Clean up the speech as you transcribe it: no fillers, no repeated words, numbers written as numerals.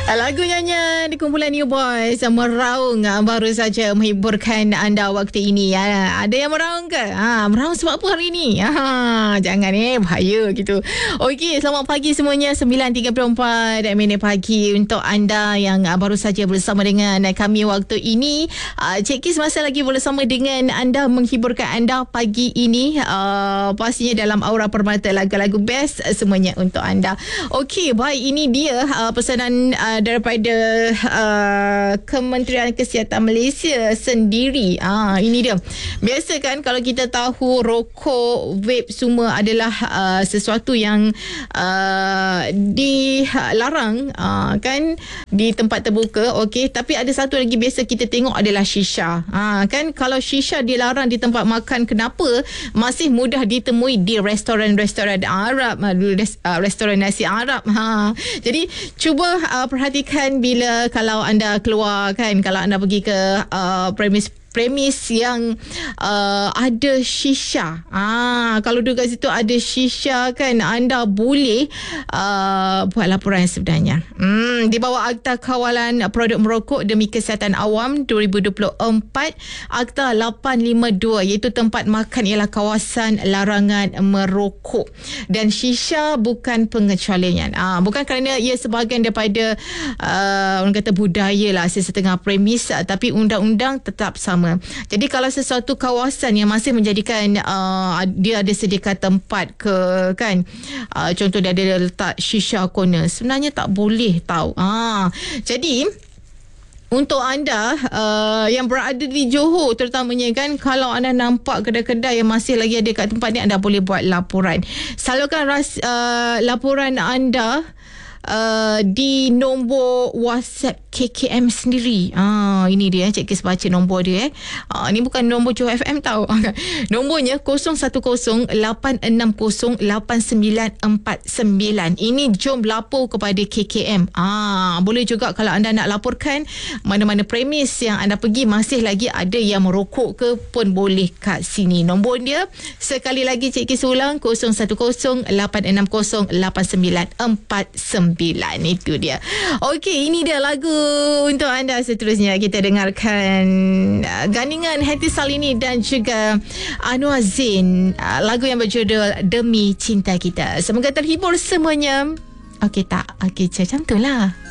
Lagu nyanyian di kumpulan New Boys Meraung baru saja menghiburkan anda waktu ini. Ada yang meraung ke? Meraung sebab apa hari ini? Jangan bahaya gitu. Okey, selamat pagi semuanya. 9.34 minit pagi untuk anda yang baru saja bersama dengan kami waktu ini. Cik Kis masih lagi bersama dengan anda, menghiburkan anda pagi ini. Pastinya dalam aura permata, lagu-lagu best semuanya untuk anda. Okey, baik, ini dia pesanan daripada Kementerian Kesihatan Malaysia sendiri. Ini dia. Biasa kan kalau kita tahu rokok, vape semua adalah sesuatu yang dilarang kan di tempat terbuka. Okey, tapi ada satu lagi biasa kita tengok adalah shisha. Kan kalau shisha dilarang di tempat makan, kenapa masih mudah ditemui di restoran-restoran Arab, restoran nasi Arab. Jadi cuba perhatikan bila kalau anda keluar kan, kalau anda pergi ke premis yang ada shisha. Kalau duduk kat situ ada shisha kan, anda boleh buat laporan sebenarnya. Di bawah Akta Kawalan Produk Merokok Demi Kesihatan Awam 2024, Akta 852, iaitu tempat makan ialah kawasan larangan merokok. Dan shisha bukan pengecualian. Bukan kerana ia sebahagian daripada orang kata budaya lah sesetengah premis, tapi undang-undang tetap sama. Jadi kalau sesuatu kawasan yang masih menjadikan dia ada sediakan tempat ke kan, contoh dia ada letak shisha corner, sebenarnya tak boleh tahu. Jadi untuk anda yang berada di Johor terutamanya kan, kalau anda nampak kedai-kedai yang masih lagi ada kat tempat ni, anda boleh buat laporan. Salurkan laporan anda di nombor WhatsApp KKM sendiri. Ini dia, Cik Kis baca nombor dia. Ni bukan nombor Johor FM tau. Nombornya 0108608949. Ini jom lapor kepada KKM. Boleh juga kalau anda nak laporkan mana-mana premis yang anda pergi masih lagi ada yang merokok ke, pun boleh kat sini. Nombor dia sekali lagi Cik Kis ulang, 0108608949. Itu dia. Okey, ini dia lagu untuk anda seterusnya. Kita dengarkan gandingan Hati Salini dan juga Anwar Zain, lagu yang berjudul Demi Cinta Kita. Semoga terhibur semuanya. Okey tak? Okey, macam tu lah.